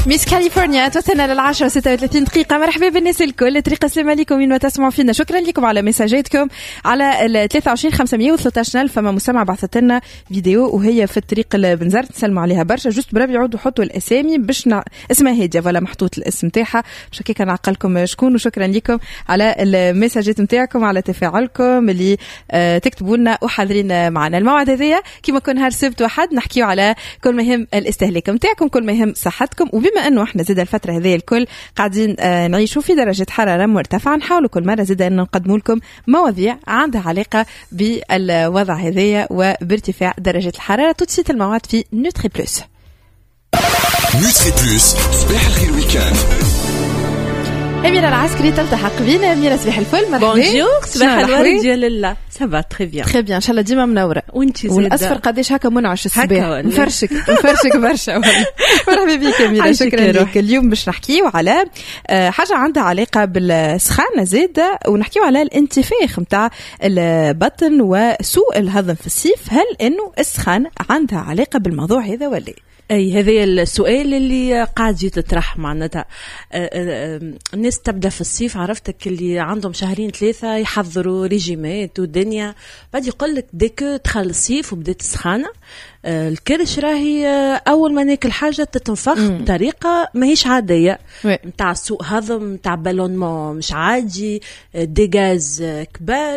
ميس كاليفورنيا توصلنا لل10 36 دقيقة. مرحبا بالناس الكل. طريقة السلام عليكم من ما تسمعوا فينا. شكرا لكم على مساجاتكم على 23 513. فما مستمع بعثت لنا فيديو وهي في الطريق البنزرت نسلموا عليها برشا. جست بربي يعودوا يحطوا الاسامي باش اسمها هاديه ولا محطوط الاسم تاعها باش هكاك نعقلكم شكون. وشكرا لكم على المساجات نتاعكم على تفاعلكم اللي تكتبوا لنا وحاضرين معنا. الموعد هذايا كيما كل نهار سبت وحد نحكيو على كل ما يهم الاستهلاك نتاعكم كل ما يهم صحتكم. وبما انه احنا زاد الفتره هذه الكل قاعدين نعيشوا في درجه حراره مرتفعه نحاولوا كل مره زاد ان نقدموا لكم مواضيع عندها علاقه بالوضع هذايا وبارتفاع درجه الحراره. تدسيت الموعد في نوتري بلس. نوتري بلس صباح الخير ويكاند. أميرة العسكري تلتحق بينا. أميرة صباح الفل. مرحبا. بونجور. صباح الورد ديال الله. سافا تري بيان. تري بيان. إن شاء الله ديما منورة. وأنتي زاده. والأصفر قديش هكا منعش الصباح. نفرشك برشا. مرحبا بك أميرة. شكرا لك. اليوم باش نحكيو على حاجة عندها علاقة بالسخانة زادة ونحكيو على الانتفاخ متاع البطن وسوء الهضم في الصيف. هل إنه السخانة عندها علاقة بالموضوع هذا ولا؟ أي هذا السؤال اللي قاعد يتطرح معناتها. الناس تبدأ في الصيف عرفتك اللي عندهم شهرين ثلاثة يحضروا ريجيمات ودنيا بعد يقولك ديكو دخل الصيف وبدأت السخانة الكرش راهي أول ما ناكل حاجة تتنفخ بطريقة ما هيش عادية متاع سوء هضم متاع بالونمون مش عادي ديغاز كبار.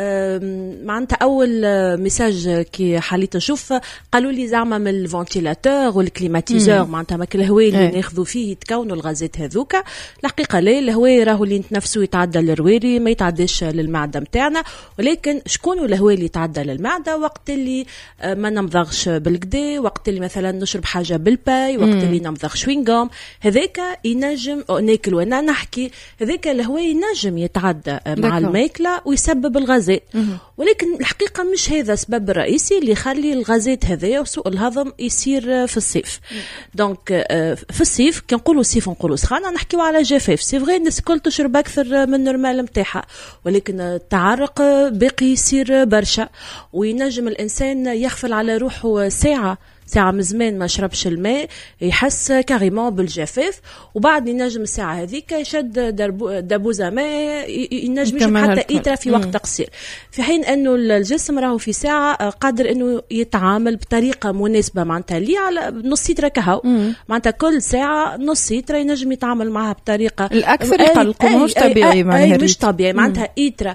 معناتها أول مساج كي حاليت نشوف قالوا لي زعما من الفنتيلاتور والكليماتيزور معناتها ما الهواء اللي ناخذوا فيه يتكونوا الغازات هذوكا. الحقيقة لا الهواء راهو اللي نتنفسه يتعدى للرواري ما يتعداش للمعدة متاعنا. ولكن شكون الهواء اللي يتعدى للمعدة وقت اللي ما نمضغش بالكدا وقت اللي مثلا نشرب حاجة بالباي وقت اللي نمضغ شوينغوم هذاك ينجم ناكل وانا نحكي هذاك الهواء ينجم يتعدى مع الماكلة ويسبب الغازات. ولكن الحقيقة مش هذا السبب الرئيسي اللي يخلي الغازات هذايا وسوء الهضم يصير في الصيف. دونك في الصيف كي نقولوا صيف نقولوا سخانة نحكيو على جفاف. سي فغي الناس الكل تشرب أكثر من النورمال متاعها ولكن التعرق باقي يصير برشا وينجم الإنسان يغفل على روحه ساعة من زمان ما شربش الماء يحس كاريمون بالجفاف وبعد ينجم الساعة هذيك يشد دبوزة ماء ينجم يشرب حتى إيترا في وقت قصير في حين أنه الجسم راهو في ساعة قادر أنه يتعامل بطريقة مناسبة معناتها لي على نص لتر كهو معناتها كل ساعة نص لتر ينجم يتعامل معها بطريقة الأكثر يقلقوا مش طبيعي مش طبيعي معناتها إيترا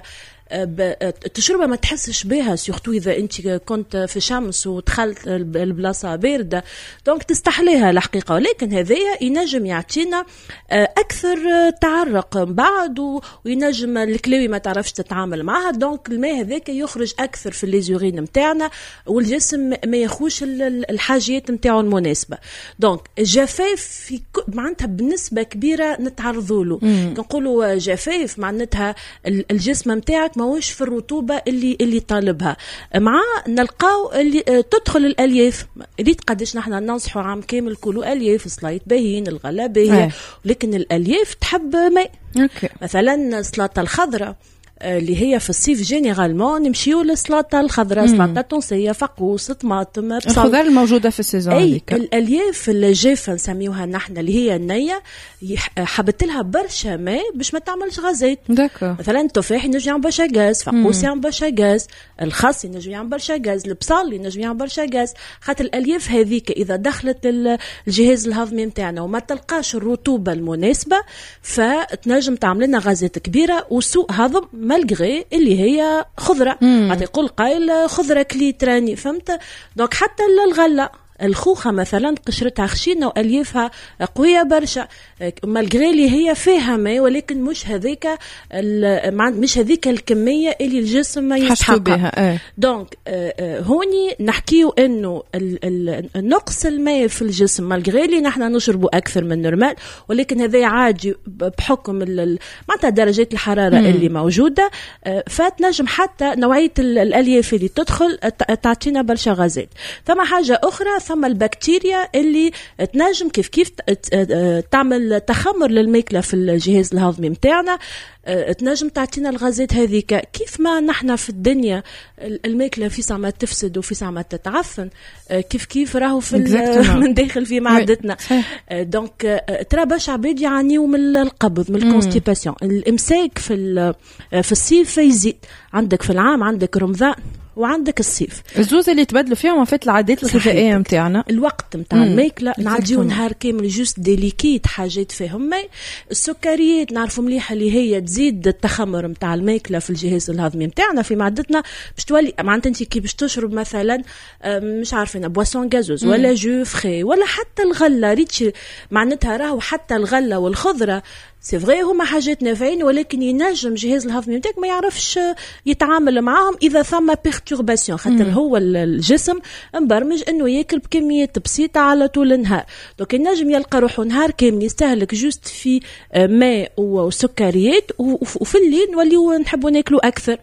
تشربها ما تحسش بها سيختو إذا أنت كنت في شمس ودخلت البلاصة باردة دونك تستحليها الحقيقة. ولكن هذايا ينجم يعطينا أكثر تعرق بعد وينجم الكلاوي ما تعرفش تتعامل معها دونك الماء هذاك يخرج أكثر في الليزورين متاعنا والجسم ما يخوش الحاجات متاعه المناسبة. دونك الجفاف معناتها بنسبة كبيرة نتعرضوا له. نقولوا جفاف معناتها الجسم متاعك ماهوش في الرطوبة اللي طالبها مع نلقاو اللي تدخل الألياف اللي قداش نحن ننصحوا عام كامل كلوا ألياف سلايط باهين الغلا باهية لكن الألياف تحب ماء. مثلا سلطة الخضراء اللي هي في الصيف جينيرالمون نمشيو للسلطة الخضراء سلطة تونسية فقوس طماطم الخضار الموجودة في السيزون هذيك. الألياف الجافة نسميوها نحن اللي هي النية حبت لها برشا ماء باش ما تعملش غازات. مثلا التفاح ينجم يعمل برشا غاز فقوس يعمل برشا غاز الخس ينجم يعمل برشا غاز البصل ينجم يعمل برشا غاز خاطر الألياف هذيك إذا دخلت الجهاز الهضمي متاعنا وما تلقاش الرطوبة المناسبة فتنجم تعمل لنا غازات كبيرة وسوء هضم مالغري اللي هي خضرة. يقول قايل خضرة كليتراني فهمت. دونك حتى الغلة الخوخة مثلا قشرتها خشينة وأليافها قوية برشا مالغري اللي هي فيها ماء ولكن مش هذيك الكمية اللي الجسم ما يستحقها. دونك هوني نحكيو انه نقص الماء في الجسم مالغري اللي نحن نشربه اكثر من النورمال ولكن هذا عادي بحكم معناتها درجات الحرارة اللي موجودة فتنجم حتى نوعية الألياف اللي تدخل تعطينا برشا غازات. ثم حاجة أخرى ثم البكتيريا اللي تنجم كيف تعمل تخمر للماكلة في الجهاز الهضمي متاعنا، تنجم تعطينا الغازات هذيك. كيف ما نحن في الدنيا الماكلة في ساعة ما تفسد وفي ساعة ما تتعفن، كيف راهو في من داخل في معدتنا. دونك ترى باش عباد يعانيوا من القبض، من الكونستيباسيون. الامساك في الصيف يزيد، عندك في العام عندك رمضان وعندك الصيف، الزوز اللي تبدلوا فيهم فات العادات الغذائيه نتاعنا. الوقت نتاع الماكله نعديو نهار كامل جوست ديليكيت حاجات فيهم. السكريات نعرفوا مليح اللي هي تزيد التخمر نتاع الماكله في الجهاز الهضمي نتاعنا في معدتنا، باش تولي معناتها انت كي باش تشرب مثلا مش عارفين بواسون غازوز ولا جو فري ولا حتى الغله ريتش، معناتها راهو حتى الغله والخضره سي فغي هما حاجات نافعين، ولكن ينجم جهاز الهضمي نتاعك ما يعرفش يتعامل معاهم اذا ثم بيرتورباسيون، خاطر هو الجسم مبرمج انه ياكل بكميات بسيطه على طول النهار. دونك ينجم يلقى روحه نهار كامل يستهلك جوست في ماء وسكريات، وفي الليل نوليو نحبوا ناكلوا اكثر.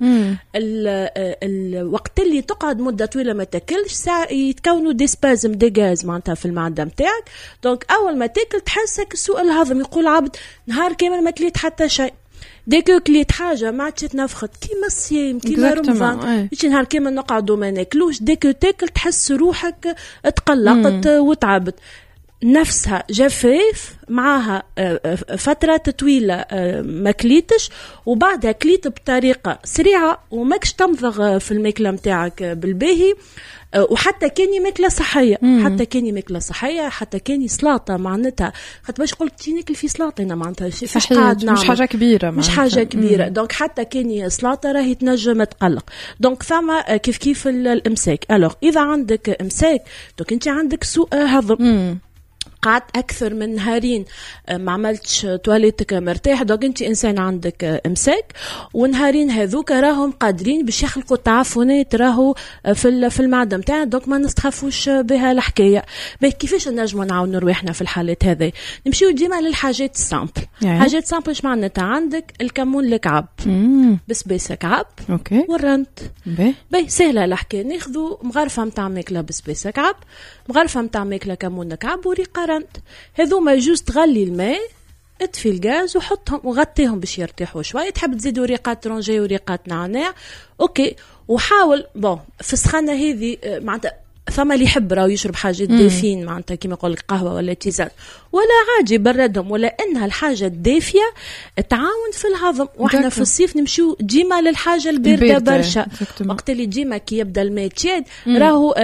الوقت اللي تقعد مده طويله ما تاكلش يتكونوا دي سبازم دي غاز معناتها في المعده نتاعك. دونك اول ما تاكل تحسك سوء الهضم، يقول عبد نهار كامل ما كليت حتى شيء، ديكو كليت حاجه ما عادش تنفخت كيما الصيام كيما رمضان، مش نهار كامل نقعدوا ما ناكلوش، ديكو تاكل تحس روحك تقلقت وتعبت. نفسها جفاف معاها فترة طويلة ما كليتش، وبعدها كليت بطريقة سريعة وماكش تمضغ في الماكلة متاعك بالباهي، وحتى كاني ماكله صحيه، حتى كاني ماكله صحيه، حتى كاني سلطه معناتها خاطر باش قلت ناكل في سلطه انا معناتها فاش قاعد مش حاجه كبيره، مش حاجه كبيره. دونك حتى كاني سلطه راهي تنجم تقلق. دونك ثم كيف الامساك. الوغ اذا عندك امساك دونك انت عندك سوء هضم، قعدت أكثر من نهارين ما عملتش تواليتك مرتاح، دوك أنت إنسان عندك إمساك، ونهارين هذوك راهم قادرين باش يخلقوا تعفنات راهو في المعدة متاعنا. دوك ما نستخفوش بها الحكاية. كيفاش نجموا نعاونوا رواحنا في الحالات هذه؟ نمشيو ديما للحاجات السامبل. حاجات سامبل اش معناتها؟ عندك الكمون الكعب، بسباسة كعب، والرنت. باهي سهلة الحكاية، ناخذوا مغرفة متاع ماكلة بسباسة كعب، مغرفة متاع ماكلة كمون كعب، وريقة رنت. هذوما يجوز تغلي الماء، اطفي الغاز وحطهم وغطيهم باش يرتاحوا شويه. تحب تزيدوا ريقات رونجي وريقات نعناع اوكي، وحاول في السخانه هذه معناتها ثم اللي يحب راهو يشرب حاجات دافين معناتها كيما يقول لك قهوه ولا تيزان ولا عادي بردهم، ولا انها الحاجه الدافيه تعاون في الهضم. واحنا في الصيف نمشيو ديما للحاجه البارده برشا، وقت اللي ديما كي يبدا الماء تشاد راهو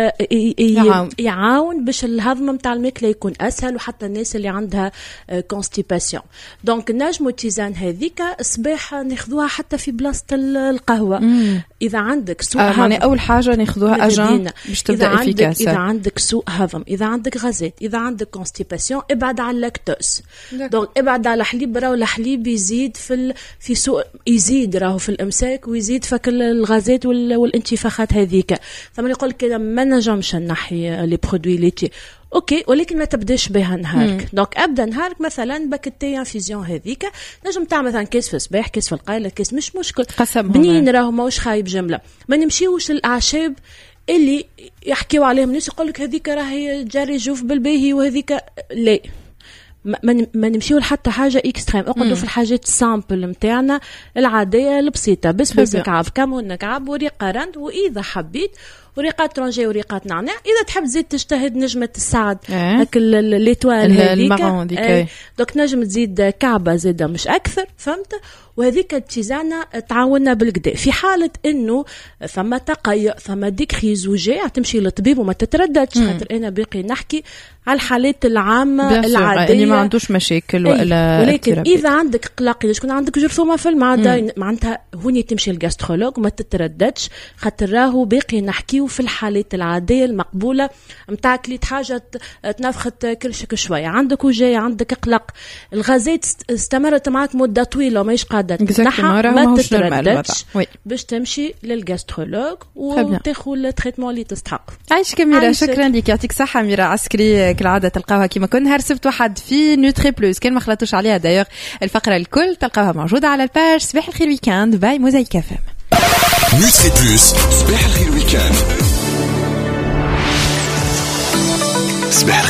يعاون باش الهضم نتاع الماكله يكون اسهل، وحتى الناس اللي عندها كونستيباسيون. دونك نجمو التيزان هذيك الصباح ناخذوها حتى في بلاصه القهوه. اذا عندك سوء هضم اول حاجه ناخذوها اجان باش تبدا إذا عندك سوء هضم، إذا عندك غازات، إذا عندك كونستيباسيون، ابعد على اللاكتوز. دونك ابعد على الحليب، راهو الحليب يزيد في سوء، يزيد راهو في الإمساك ويزيد فك الغازات والانتفاخات هذيك. ثم يقول لك ما نجمش نحي لي برودوي ليتي اوكي، ولكن ما تبداش بها نهارك. دونك ابدا نهارك مثلا بكتي انفيزيون هذيك، نجم تعمل مثلا كيس في الصباح، كيس في القايله، كيس مش مشكل بنين راهو ماهوش خايب جمله. ما نمشيوش للاعشاب اللي يحكيوا عليهم الناس يقول لك هذيك راهي جاري جوف بالباهي وهذيك لا، ما نمشيو لحتى حاجه اكستريم. اقعدوا في الحاجات السامبل نتاعنا العاديه البسيطه، بس كعب، كمون كعب، وريقه رند، واذا حبيت وريقات رونجي وريقات نعناع. اذا تحب تزيد تجتهد نجمه السعد هاك ليتوال هذيك، دوك نجم تزيد كعبه زيده مش اكثر، فهمت؟ وهذيك التيزانه تعاوننا بالكدا. في حاله انه ثم تقيؤ ثم ديكريز وجاع تمشي للطبيب وما تترددش، خاطر انا باقي نحكي على الحالات العامه العاديه اللي ما عندوش مشاكل ولا. ولكن اذا عندك قلق، اذا تكون عندك جرثومه في المعده معناتها هوني تمشي للجاسترولوج وما تترددش، خاطر راهو باقي نحكي في الحالات العاديه المقبوله نتاع كليت حاجه تنفخت كرشك شويه، عندك وجاي، عندك قلق، الغازات استمرت معك مده طويله وماش قاعده تنحى، ما تترددش باش تمشي للجاسترولوج وتاخذ التريتمون اللي تستحق. عايشك ميرا، شكرا لك، يعطيك صحه ميرا عسكري. كالعاده تلقاوها كيما كنا نهار السبت واحد في نوتري بلوس، كان ما خلطوش عليها دايوغ الفقره الكل تلقاوها موجوده على الباج. صباح الخير ويكاند باي موزايك اف ام. نوتري بلوس صباح الخير ويكاند. صباح